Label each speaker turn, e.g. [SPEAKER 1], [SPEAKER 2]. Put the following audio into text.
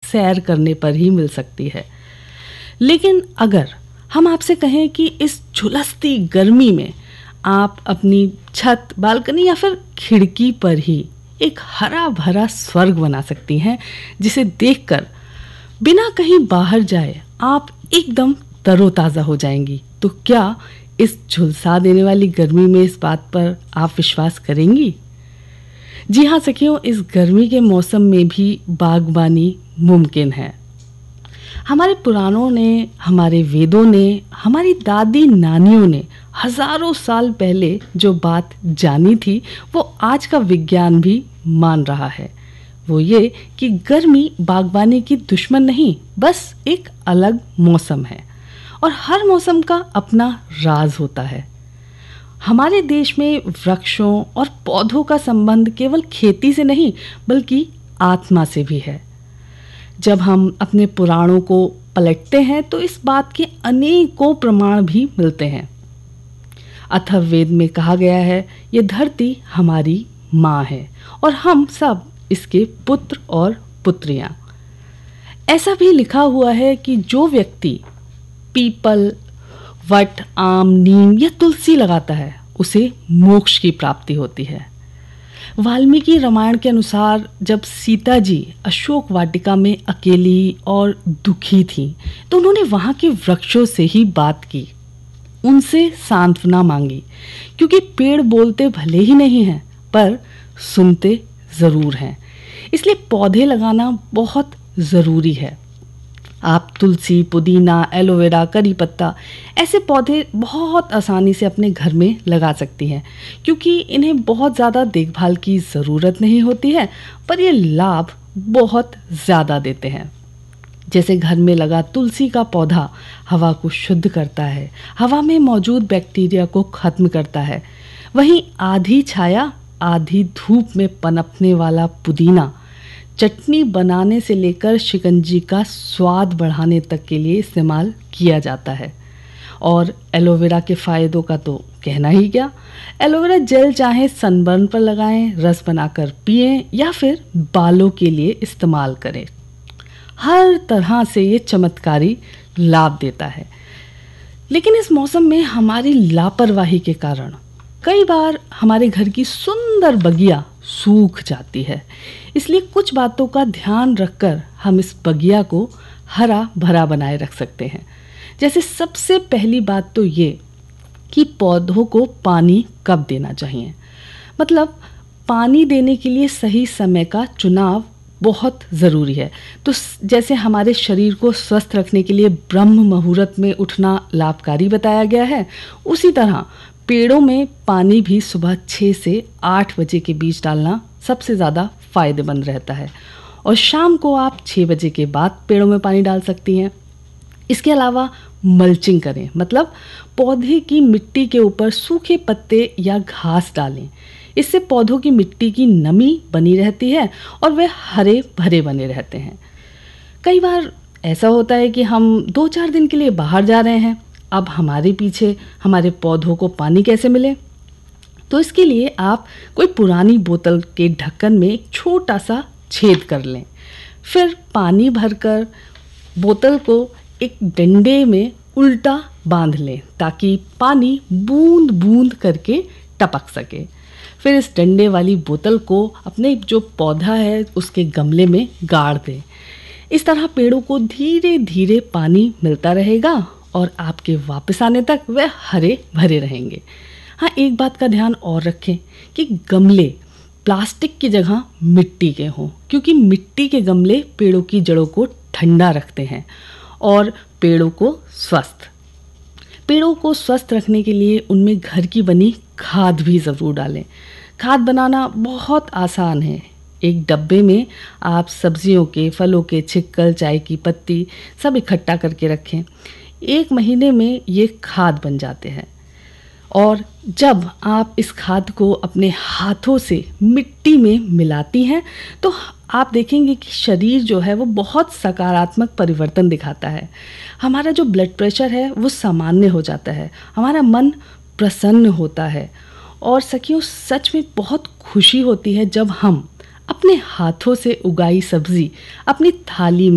[SPEAKER 1] सैर करने पर ही मिल सकती है। लेकिन अगर हम आपसे कहें कि इस झुलसती गर्मी में आप अपनी छत, बालकनी या फिर खिड़की पर ही एक हरा भरा स्वर्ग बना सकती हैं, जिसे देखकर बिना कहीं बाहर जाए आप एकदम तरोताज़ा हो जाएंगी, तो क्या इस झुलसा देने वाली गर्मी में इस बात पर आप विश्वास करेंगी? जी हाँ सखियों, इस गर्मी के मौसम में भी बागबानी मुमकिन है। हमारे पुराणों ने, हमारे वेदों ने, हमारी दादी नानियों ने हजारों साल पहले जो बात जानी थी वो आज का विज्ञान भी मान रहा है। वो ये कि गर्मी बागबानी की दुश्मन नहीं, बस एक अलग मौसम है और हर मौसम का अपना राज होता है। हमारे देश में वृक्षों और पौधों का संबंध केवल खेती से नहीं बल्कि आत्मा से भी है। जब हम अपने पुराणों को पलटते हैं तो इस बात के अनेकों प्रमाण भी मिलते हैं। अथर्ववेद में कहा गया है, ये धरती हमारी माँ है और हम सब इसके पुत्र और पुत्रियाँ। ऐसा भी लिखा हुआ है कि जो व्यक्ति पीपल, वट, आम, नीम या तुलसी लगाता है उसे मोक्ष की प्राप्ति होती है। वाल्मीकि रामायण के अनुसार जब सीता जी अशोक वाटिका में अकेली और दुखी थीं, तो उन्होंने वहाँ के वृक्षों से ही बात की, उनसे सांत्वना मांगी, क्योंकि पेड़ बोलते भले ही नहीं हैं पर सुनते ज़रूर हैं। इसलिए पौधे लगाना बहुत ज़रूरी है। आप तुलसी, पुदीना, एलोवेरा, करी पत्ता ऐसे पौधे बहुत आसानी से अपने घर में लगा सकती हैं, क्योंकि इन्हें बहुत ज़्यादा देखभाल की ज़रूरत नहीं होती है, पर ये लाभ बहुत ज़्यादा देते हैं। जैसे घर में लगा तुलसी का पौधा हवा को शुद्ध करता है, हवा में मौजूद बैक्टीरिया को ख़त्म करता है। वहीं आधी छाया आधी धूप में पनपने वाला पुदीना चटनी बनाने से लेकर शिकंजी का स्वाद बढ़ाने तक के लिए इस्तेमाल किया जाता है। और एलोवेरा के फ़ायदों का तो कहना ही क्या। एलोवेरा जेल चाहे सनबर्न पर लगाएं, रस बनाकर पिएं या फिर बालों के लिए इस्तेमाल करें। हर तरह से ये चमत्कारी लाभ देता है। लेकिन इस मौसम में हमारी लापरवाही के कारण कई बार हमारे घर की सुंदर बगिया सूख जाती है। इसलिए कुछ बातों का ध्यान रखकर हम इस बगिया को हरा भरा बनाए रख सकते हैं। जैसे सबसे पहली बात तो ये कि पौधों को पानी कब देना चाहिए। मतलब पानी देने के लिए सही समय का चुनाव बहुत ज़रूरी है। तो जैसे हमारे शरीर को स्वस्थ रखने के लिए ब्रह्म मुहूर्त में उठना लाभकारी बताया गया है, उसी तरह पेड़ों में पानी भी सुबह 6 से 8 बजे के बीच डालना सबसे ज़्यादा फ़ायदेमंद रहता है। और शाम को आप 6 बजे के बाद पेड़ों में पानी डाल सकती हैं। इसके अलावा मल्चिंग करें, मतलब पौधे की मिट्टी के ऊपर सूखे पत्ते या घास डालें। इससे पौधों की मिट्टी की नमी बनी रहती है और वे हरे भरे बने रहते हैं। कई बार ऐसा होता है कि हम 2-4 दिन के लिए बाहर जा रहे हैं, अब हमारे पीछे हमारे पौधों को पानी कैसे मिले। तो इसके लिए आप कोई पुरानी बोतल के ढक्कन में एक छोटा सा छेद कर लें, फिर पानी भरकर बोतल को एक डंडे में उल्टा बांध लें ताकि पानी बूंद बूंद करके टपक सके। फिर इस डंडे वाली बोतल को अपने जो पौधा है उसके गमले में गाड़ दें। इस तरह पेड़ों को धीरे धीरे पानी मिलता रहेगा और आपके वापस आने तक वे हरे भरे रहेंगे। हाँ, एक बात का ध्यान और रखें कि गमले प्लास्टिक की जगह मिट्टी के हों, क्योंकि मिट्टी के गमले पेड़ों की जड़ों को ठंडा रखते हैं और पेड़ों को स्वस्थ रखने के लिए उनमें घर की बनी खाद भी ज़रूर डालें। खाद बनाना बहुत आसान है। एक डब्बे में आप सब्जियों के, फलों के छिक्कल, चाय की पत्ती सब इकट्ठा करके रखें। 1 महीने में ये खाद बन जाते हैं। और जब आप इस खाद को अपने हाथों से मिट्टी में मिलाती हैं तो आप देखेंगे कि शरीर जो है वो बहुत सकारात्मक परिवर्तन दिखाता है। हमारा जो ब्लड प्रेशर है वो सामान्य हो जाता है, हमारा मन प्रसन्न होता है और सखियों सच में बहुत खुशी होती है जब हम अपने हाथों से उगाई सब्जी अपनी थाली